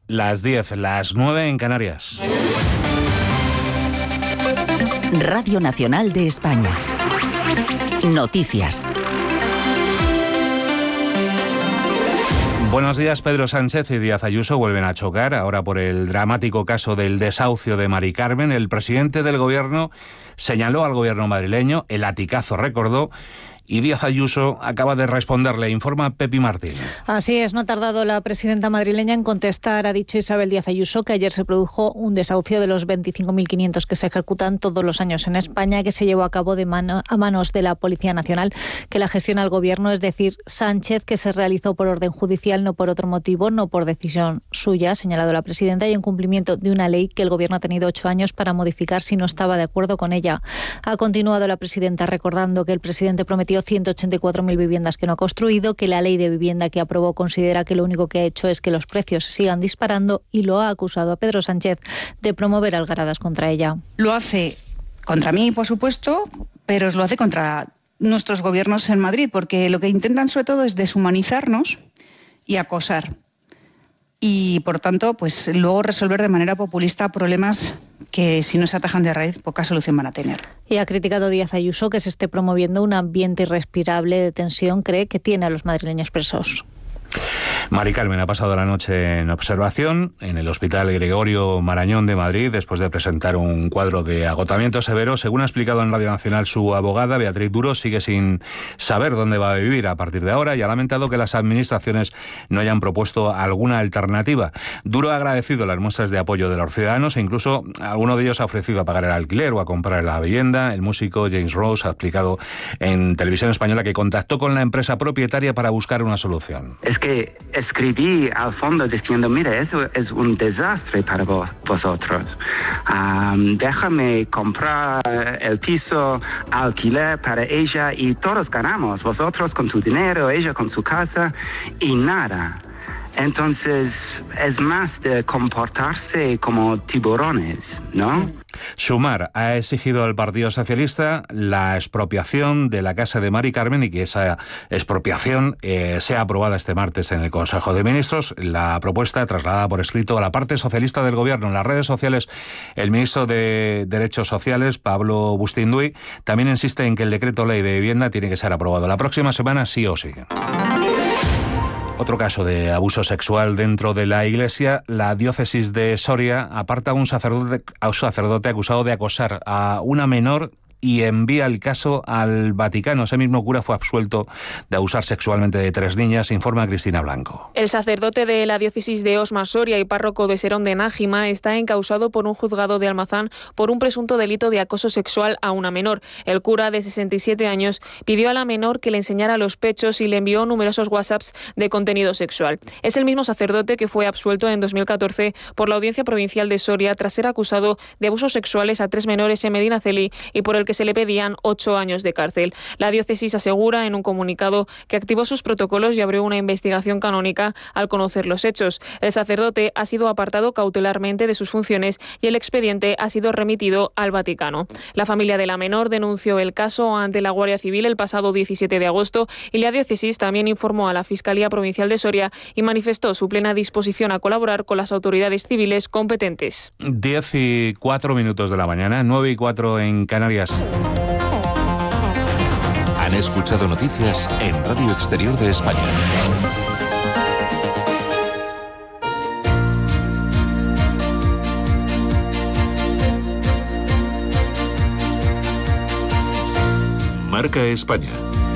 Las 10, las 9 en Canarias. Radio Nacional de España. Noticias. Buenos días. Pedro Sánchez y Díaz Ayuso vuelven a chocar, ahora por el dramático caso del desahucio de Mari Carmen. El presidente del Gobierno señaló al Gobierno madrileño, el latigazo recordó, y Díaz Ayuso acaba de responderle, informa Pepi Martín. Así es, no ha tardado la presidenta madrileña en contestar. Ha dicho Isabel Díaz Ayuso que ayer se produjo un desahucio de los 25.500 que se ejecutan todos los años en España, que se llevó a cabo a manos de la Policía Nacional, que la gestiona el Gobierno, es decir, Sánchez, que se realizó por orden judicial, no por otro motivo, no por decisión suya, ha señalado la presidenta, y en cumplimiento de una ley que el Gobierno ha tenido 8 años para modificar si no estaba de acuerdo con ella. Ha continuado la presidenta recordando que el presidente prometió 184.000 viviendas que no ha construido, que la ley de vivienda que aprobó considera que lo único que ha hecho es que los precios sigan disparando, y lo ha acusado a Pedro Sánchez de promover algaradas contra ella. Lo hace contra mí, por supuesto, pero lo hace contra nuestros gobiernos en Madrid, porque lo que intentan sobre todo es deshumanizarnos y acosar. Y, por tanto, pues luego resolver de manera populista problemas que, si no se atajan de raíz, poca solución van a tener. Y ha criticado Díaz Ayuso que se esté promoviendo un ambiente irrespirable de tensión. Cree que tiene a los madrileños presos. Mari Carmen ha pasado la noche en observación en el Hospital Gregorio Marañón de Madrid después de presentar un cuadro de agotamiento severo. Según ha explicado en Radio Nacional su abogada, Beatriz Duro, sigue sin saber dónde va a vivir a partir de ahora y ha lamentado que las administraciones no hayan propuesto alguna alternativa. Duro ha agradecido las muestras de apoyo de los ciudadanos e incluso alguno de ellos ha ofrecido a pagar el alquiler o a comprar la vivienda. El músico James Rose ha explicado en Televisión Española que contactó con la empresa propietaria para buscar una solución. Es que escribí al fondo diciendo, mira, eso es un desastre para vosotros. Déjame comprar el piso, alquiler para ella y todos ganamos. Vosotros con tu dinero, ella con su casa y nada. Entonces, es más de comportarse como tiburones, ¿no? Sumar ha exigido al Partido Socialista la expropiación de la casa de Mari Carmen y que esa expropiación sea aprobada este martes en el Consejo de Ministros. La propuesta trasladada por escrito a la parte socialista del Gobierno. En las redes sociales, el ministro de Derechos Sociales, Pablo Bustinduy, también insiste en que el decreto ley de vivienda tiene que ser aprobado la próxima semana sí o sí. Otro caso de abuso sexual dentro de la Iglesia. La diócesis de Soria aparta a un sacerdote acusado de acosar a una menor y envía el caso al Vaticano. Ese mismo cura fue absuelto de abusar sexualmente de 3 niñas, informa Cristina Blanco. El sacerdote de la diócesis de Osma Soria y párroco de Serón de Nájima está encausado por un juzgado de Almazán por un presunto delito de acoso sexual a una menor. El cura, de 67 años, pidió a la menor que le enseñara los pechos y le envió numerosos WhatsApps de contenido sexual. Es el mismo sacerdote que fue absuelto en 2014 por la Audiencia Provincial de Soria tras ser acusado de abusos sexuales a 3 menores en Medinaceli y por el que se le pedían 8 años de cárcel. La diócesis asegura en un comunicado que activó sus protocolos y abrió una investigación canónica al conocer los hechos. El sacerdote ha sido apartado cautelarmente de sus funciones y el expediente ha sido remitido al Vaticano. La familia de la menor denunció el caso ante la Guardia Civil el pasado 17 de agosto y la diócesis también informó a la Fiscalía Provincial de Soria y manifestó su plena disposición a colaborar con las autoridades civiles competentes. 10:04 de la mañana, 9:04 en Canarias. Han escuchado noticias en Radio Exterior de España. Marca España.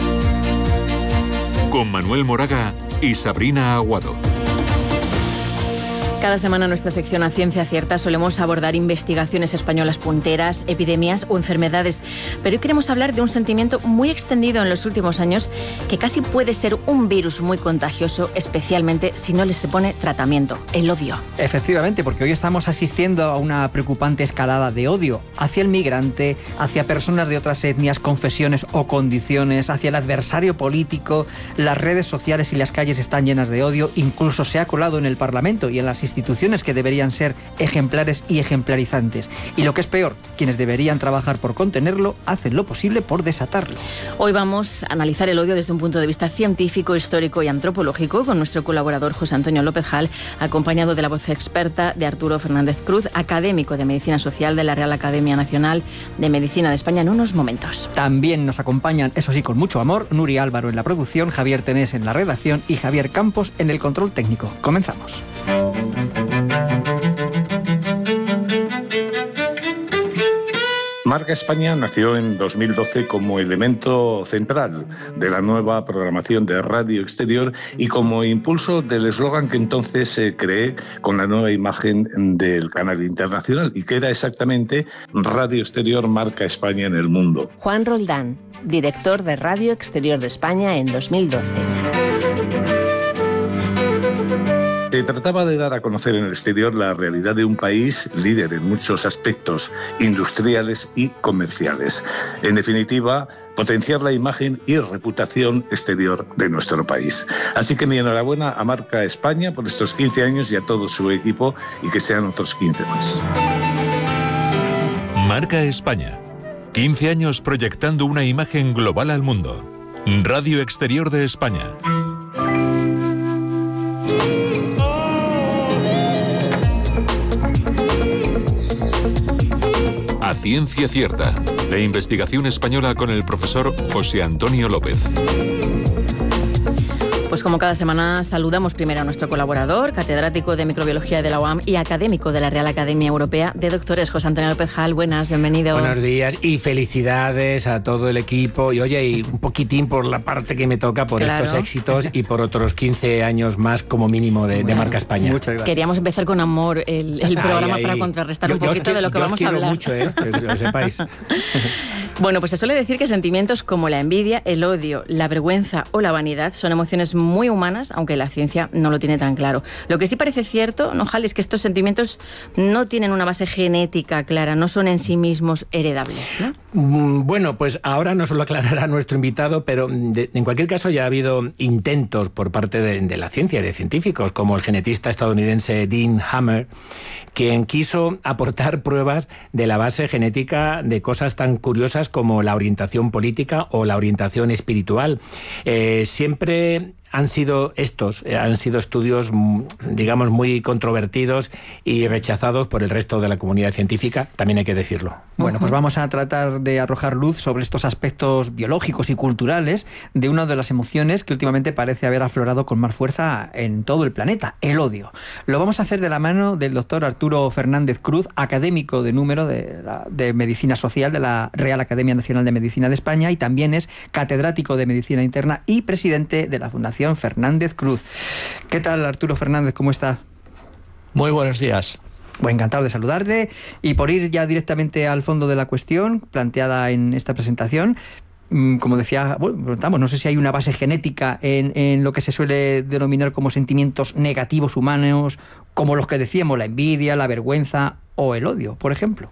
Con Manuel Moraga y Sabrina Aguado. Cada semana en nuestra sección A Ciencia Cierta solemos abordar investigaciones españolas punteras, epidemias o enfermedades. Pero hoy queremos hablar de un sentimiento muy extendido en los últimos años que casi puede ser un virus muy contagioso, especialmente si no se pone tratamiento: el odio. Efectivamente, porque hoy estamos asistiendo a una preocupante escalada de odio hacia el migrante, hacia personas de otras etnias, confesiones o condiciones, hacia el adversario político. Las redes sociales y las calles están llenas de odio, incluso se ha colado en el Parlamento y en las instituciones que deberían ser ejemplares y ejemplarizantes. Y lo que es peor, quienes deberían trabajar por contenerlo hacen lo posible por desatarlo. Hoy vamos a analizar el odio desde un punto de vista científico, histórico y antropológico con nuestro colaborador José Antonio López Hall, acompañado de la voz experta de Arturo Fernández Cruz, académico de Medicina Social de la Real Academia Nacional de Medicina de España, en unos momentos. También nos acompañan, eso sí, con mucho amor, Nuria Álvaro en la producción, Javier Tenés en la redacción y Javier Campos en el control técnico. Comenzamos. Marca España nació en 2012 como elemento central de la nueva programación de Radio Exterior y como impulso del eslogan que entonces se creó con la nueva imagen del canal internacional y que era exactamente Radio Exterior marca España en el mundo. Juan Roldán, director de Radio Exterior de España en 2012. Se trataba de dar a conocer en el exterior la realidad de un país líder en muchos aspectos industriales y comerciales. En definitiva, potenciar la imagen y reputación exterior de nuestro país. Así que mi enhorabuena a Marca España por estos 15 años y a todo su equipo, y que sean otros 15 más. Marca España. 15 años proyectando una imagen global al mundo. Radio Exterior de España. A Ciencia Cierta, de investigación española con el profesor José Antonio López. Pues como cada semana saludamos primero a nuestro colaborador, catedrático de microbiología de la UAM y académico de la Real Academia Europea de Doctores, José Antonio López Hall. Buenas, bienvenido. Buenos días y felicidades a todo el equipo. Y oye, y un poquitín por la parte que me toca, por estos éxitos y por otros 15 años más como mínimo de Marca España. Muchas gracias. Queríamos empezar con amor el programa para contrarrestar un poquito de lo que vamos a hablar. Mucho, que lo sepáis. Bueno, pues se suele decir que sentimientos como la envidia, el odio, la vergüenza o la vanidad son emociones muy humanas, aunque la ciencia no lo tiene tan claro. Lo que sí parece cierto, ¿no, Hal?, es que estos sentimientos no tienen una base genética clara, no son en sí mismos heredables, ¿no? Bueno, pues ahora nos lo aclarará nuestro invitado, pero en cualquier caso ya ha habido intentos por parte de la ciencia y de científicos, como el genetista estadounidense Dean Hammer, quien quiso aportar pruebas de la base genética de cosas tan curiosas como la orientación política o la orientación espiritual. Siempre han sido estudios, digamos, muy controvertidos y rechazados por el resto de la comunidad científica, también hay que decirlo. Bueno, pues vamos a tratar de arrojar luz sobre estos aspectos biológicos y culturales de una de las emociones que últimamente parece haber aflorado con más fuerza en todo el planeta, el odio. Lo vamos a hacer de la mano del doctor Arturo Fernández Cruz, académico de número de Medicina Social de la Real Academia Nacional de Medicina de España, y también es catedrático de Medicina Interna y presidente de la Fundación Fernández Cruz. ¿Qué tal, Arturo Fernández? ¿Cómo está? Muy buenos días. Bueno, encantado de saludarte, y por ir ya directamente al fondo de la cuestión planteada en esta presentación, como decía, no sé si hay una base genética en lo que se suele denominar como sentimientos negativos humanos, como los que decíamos, la envidia, la vergüenza o el odio, por ejemplo.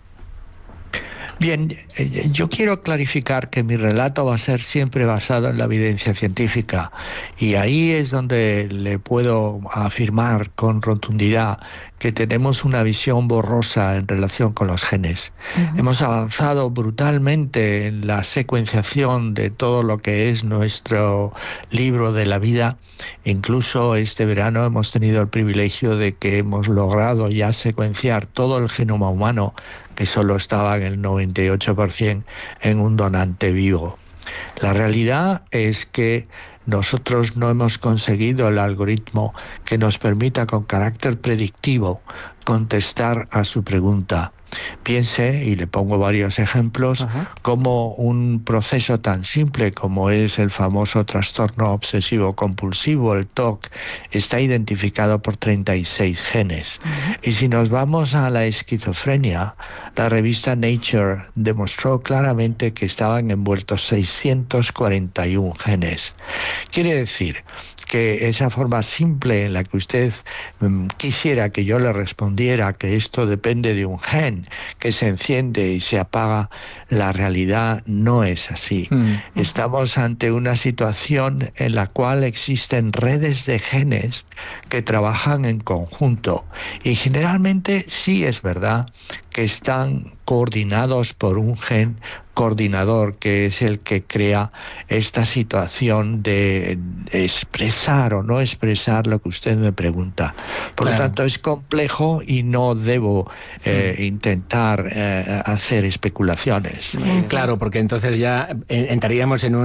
Bien, yo quiero clarificar que mi relato va a ser siempre basado en la evidencia científica, y ahí es donde le puedo afirmar con rotundidad que tenemos una visión borrosa en relación con los genes. Hemos avanzado brutalmente en la secuenciación de todo lo que es nuestro libro de la vida. Incluso este verano hemos tenido el privilegio de que hemos logrado ya secuenciar todo el genoma humano, que solo estaba en el 98% en un donante vivo. La realidad es que nosotros no hemos conseguido el algoritmo que nos permita con carácter predictivo contestar a su pregunta. Piense, y le pongo varios ejemplos, como un proceso tan simple como es el famoso trastorno obsesivo compulsivo, el TOC, está identificado por 36 genes. Y si nos vamos a la esquizofrenia, la revista Nature demostró claramente que estaban envueltos 641 genes. Quiere decir que esa forma simple en la que usted quisiera que yo le respondiera que esto depende de un gen que se enciende y se apaga, la realidad no es así. Estamos ante una situación en la cual existen redes de genes que trabajan en conjunto y generalmente sí es verdad que están coordinados por un gen coordinador, que es el que crea esta situación de expresar o no expresar lo que usted me pregunta. Por lo tanto, es complejo y no debo intentar hacer especulaciones. Claro, porque entonces ya entraríamos en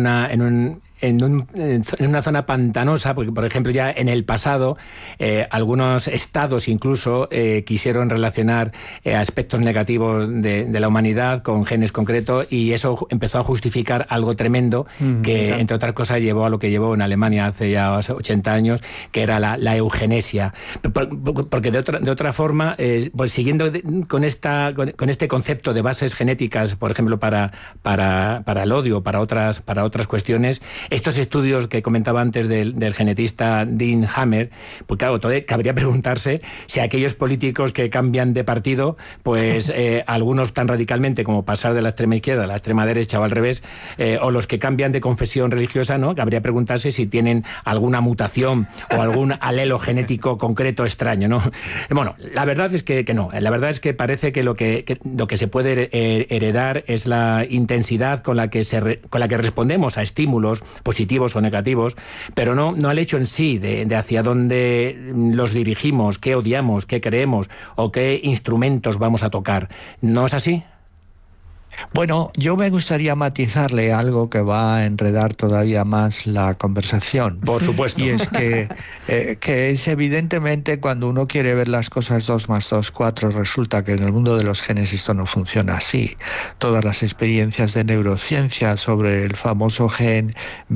una zona pantanosa, porque por ejemplo ya en el pasado algunos estados incluso quisieron relacionar aspectos negativos de la humanidad con genes concretos, y eso empezó a justificar algo tremendo que entre otras cosas llevó a lo que llevó en Alemania hace ya 80 años, que era la eugenesia. Porque de otra forma, pues siguiendo con este concepto de bases genéticas, por ejemplo para el odio, para otras cuestiones, estos estudios que comentaba antes del genetista Dean Hammer, pues claro, cabría preguntarse si aquellos políticos que cambian de partido, pues algunos tan radicalmente como pasar de la extrema izquierda a la extrema derecha o al revés, o los que cambian de confesión religiosa, ¿no? Cabría preguntarse si tienen alguna mutación o algún alelo genético concreto extraño, ¿no? Bueno, la verdad es que no. La verdad es que parece que lo que se puede heredar es la intensidad con la que respondemos a estímulos positivos o negativos, pero no al hecho en sí de hacia dónde los dirigimos, qué odiamos, qué creemos o qué instrumentos vamos a tocar. ¿No es así? Bueno, yo me gustaría matizarle algo que va a enredar todavía más la conversación. Por supuesto. Y es que es evidentemente cuando uno quiere ver las cosas 2 más 2, 4, resulta que en el mundo de los genes esto no funciona así. Todas las experiencias de neurociencia sobre el famoso gen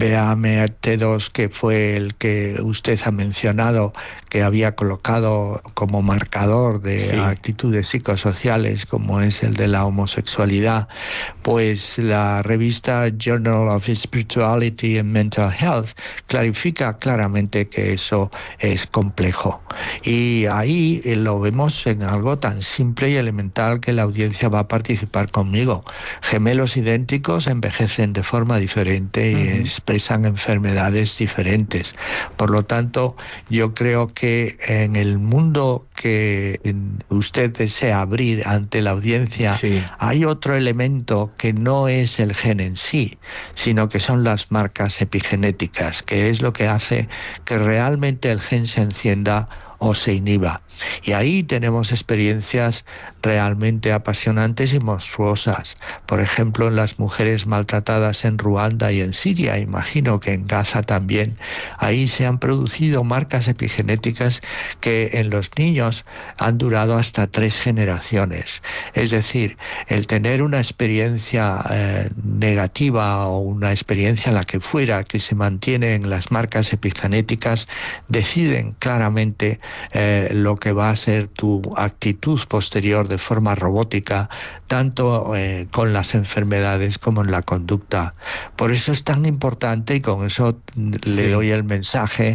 BAMT2, que fue el que usted ha mencionado, que había colocado como marcador de actitudes psicosociales, como es el de la homosexualidad, pues la revista Journal of Spirituality and Mental Health clarifica claramente que eso es complejo. Y ahí lo vemos en algo tan simple y elemental que la audiencia va a participar conmigo. Gemelos idénticos envejecen de forma diferente y expresan enfermedades diferentes. Por lo tanto, yo creo que en el mundo que usted desea abrir ante la audiencia, hay otro elemento que no es el gen en sí, sino que son las marcas epigenéticas, que es lo que hace que realmente el gen se encienda o se inhiba. Y ahí tenemos experiencias realmente apasionantes y monstruosas. Por ejemplo, en las mujeres maltratadas en Ruanda y en Siria, imagino que en Gaza también, ahí se han producido marcas epigenéticas que en los niños han durado hasta 3 generaciones. Es decir, el tener una experiencia negativa o una experiencia la que fuera que se mantiene en las marcas epigenéticas deciden claramente lo que va a ser tu actitud posterior de forma robótica, tanto con las enfermedades como en la conducta. Por eso es tan importante, y con eso le doy el mensaje,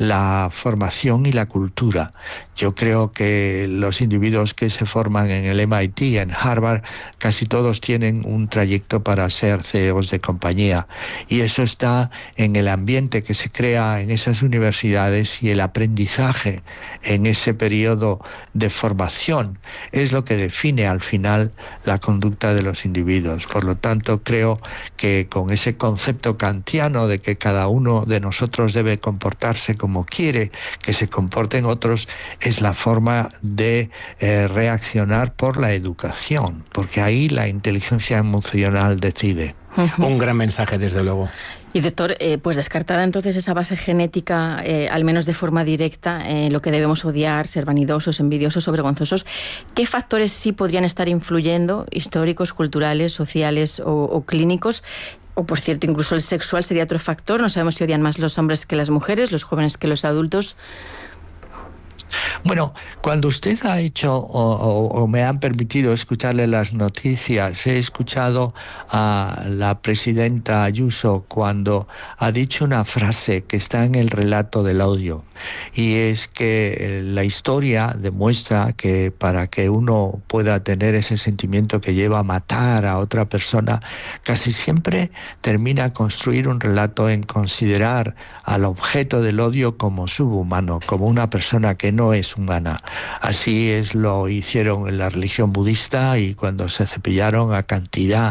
la formación y la cultura. Yo creo que los individuos que se forman en el MIT, en Harvard, casi todos tienen un trayecto para ser CEOs de compañía. Y eso está en el ambiente que se crea en esas universidades, y el aprendizaje en ese periodo de formación es lo que define al final la conducta de los individuos. Por lo tanto, creo que con ese concepto kantiano de que cada uno de nosotros debe comportarse como quiere que se comporten otros, es la forma de reaccionar por la educación, porque ahí la inteligencia emocional decide. Un gran mensaje, desde luego. Y doctor, pues descartada entonces esa base genética, al menos de forma directa, lo que debemos odiar, ser vanidosos, envidiosos o vergonzosos, ¿qué factores sí podrían estar influyendo, históricos, culturales, sociales o clínicos? O, por cierto, incluso el sexual sería otro factor. No sabemos si odian más los hombres que las mujeres, los jóvenes que los adultos. Bueno, cuando usted ha hecho o me han permitido escucharle las noticias, he escuchado a la presidenta Ayuso cuando ha dicho una frase que está en el relato del audio, y es que la historia demuestra que para que uno pueda tener ese sentimiento que lleva a matar a otra persona, casi siempre termina a construir un relato en considerar al objeto del odio como subhumano, como una persona que no es humana. Así lo hicieron en la religión budista, y cuando se cepillaron a cantidad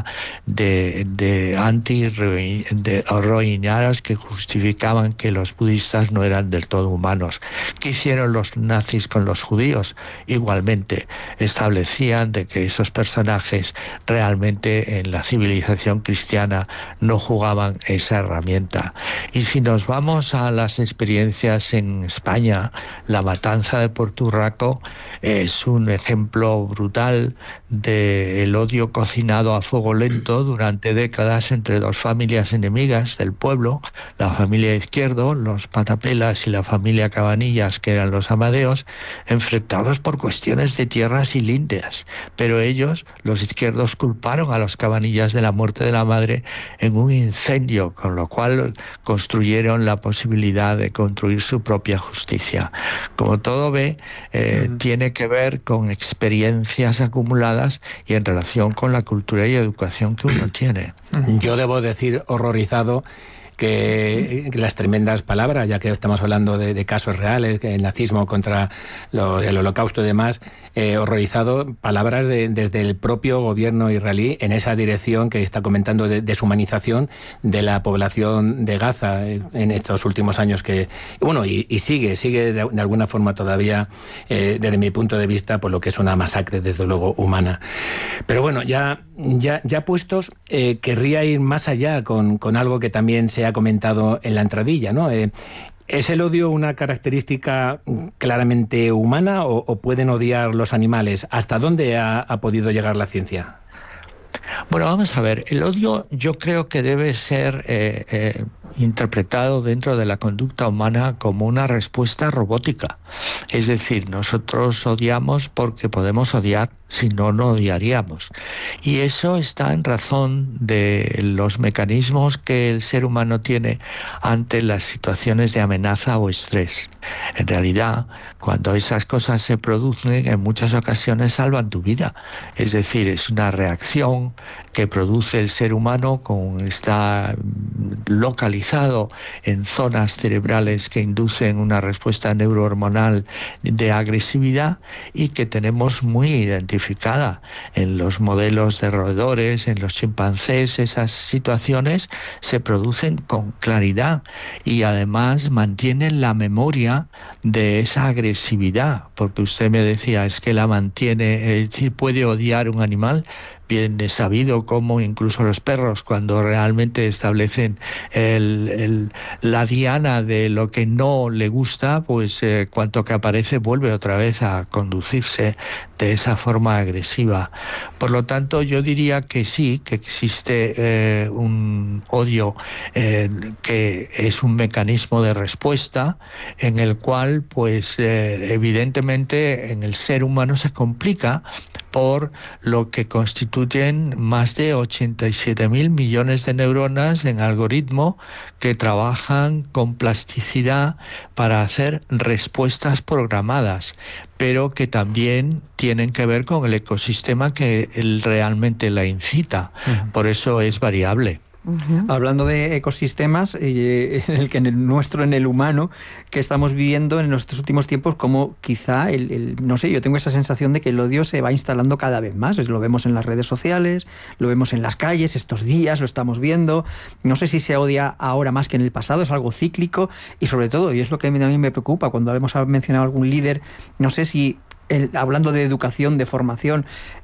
de anti-rohingyas que justificaban que los budistas no eran del todo humanos. ¿Qué hicieron los nazis con los judíos? Igualmente establecían de que esos personajes realmente en la civilización cristiana no jugaban esa herramienta. Y si nos vamos a las experiencias en España, la matanza de Puerto Urraco es un ejemplo brutal del odio cocinado a fuego lento durante décadas entre dos familias enemigas del pueblo, la familia Izquierdo, los Patapelas, y la familia Cabanillas, que eran los Amadeos, enfrentados por cuestiones de tierras y lindes. Pero ellos, los Izquierdos, culparon a los Cabanillas de la muerte de la madre en un incendio, con lo cual construyeron la posibilidad de construir su propia justicia. Como todo ve, tiene que ver con experiencias acumuladas y en relación con la cultura y educación que uno tiene. Yo debo decir, horrorizado, que las tremendas palabras, ya que estamos hablando de casos reales, que el nazismo contra el holocausto y demás, horrorizado, palabras desde el propio gobierno israelí en esa dirección que está comentando de deshumanización de la población de Gaza en estos últimos años, que bueno, y sigue de alguna forma todavía, desde mi punto de vista, por lo que es una masacre desde luego humana. Pero bueno, ya puestos, querría ir más allá con algo que también se ha comentado en la entradilla, ¿no? ¿Es el odio una característica claramente humana o pueden odiar los animales? ¿Hasta dónde ha podido llegar la ciencia? Bueno, vamos a ver, el odio yo creo que debe ser interpretado dentro de la conducta humana como una respuesta robótica. Es decir, nosotros odiamos porque podemos odiar, si no, no odiaríamos. Y eso está en razón de los mecanismos que el ser humano tiene ante las situaciones de amenaza o estrés. En realidad, cuando esas cosas se producen, en muchas ocasiones salvan tu vida. Es decir, es una reacción que produce el ser humano, está localizado en zonas cerebrales que inducen una respuesta neurohormonal de agresividad y que tenemos muy identificada en los modelos de roedores, en los chimpancés. Esas situaciones se producen con claridad y además mantienen la memoria de esa agresividad, porque usted me decía, es que la mantiene, puede odiar un animal. Bien es sabido cómo incluso los perros, cuando realmente establecen la diana de lo que no le gusta, pues cuanto que aparece vuelve otra vez a conducirse de esa forma agresiva. Por lo tanto, yo diría que sí, que existe un odio que es un mecanismo de respuesta en el cual, pues evidentemente en el ser humano se complica por lo que constituyen más de 87.000 millones de neuronas en algoritmo que trabajan con plasticidad para hacer respuestas programadas, pero que también tienen que ver con el ecosistema que realmente la incita. Por eso es variable. Hablando de ecosistemas, en el humano, que estamos viviendo en estos últimos tiempos, como quizá no sé, yo tengo esa sensación de que el odio se va instalando cada vez más. Lo vemos en las redes sociales, lo vemos en las calles, estos días lo estamos viendo. No sé si se odia ahora más que en el pasado, es algo cíclico, y sobre todo, y es lo que a mí me preocupa, cuando hemos mencionado algún líder, no sé si hablando de educación, de formación,